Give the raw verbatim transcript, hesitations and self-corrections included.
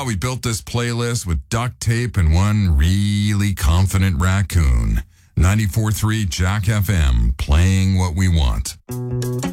we built this playlist with duct tape and one really confident raccoon. ninety-four point three Jack F M, playing what we want.